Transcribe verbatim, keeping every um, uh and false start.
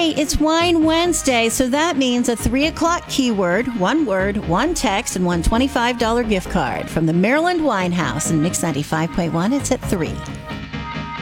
Hey, it's Wine Wednesday, so that means a three o'clock keyword, one word, one text, and one twenty-five dollars gift card from the Maryland Wine House in Mix ninety-five point one. It's at three.